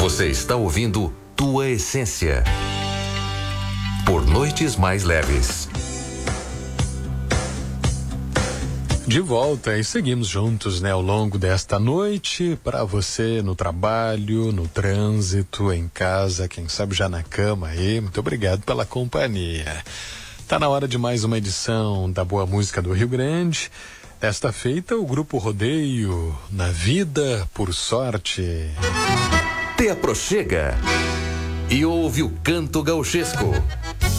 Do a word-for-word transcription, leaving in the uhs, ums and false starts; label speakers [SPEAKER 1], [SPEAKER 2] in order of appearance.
[SPEAKER 1] Você está ouvindo Tua Essência por Noites Mais Leves.
[SPEAKER 2] De volta e seguimos juntos, né, ao longo desta noite, para você no trabalho, no trânsito, em casa, quem sabe já na cama aí. Muito obrigado pela companhia. Tá na hora de mais uma edição da Boa Música do Rio Grande. Desta feita, o Grupo Rodeio, Na Vida por Sorte.
[SPEAKER 1] Te aproxega e ouve o canto gauchesco.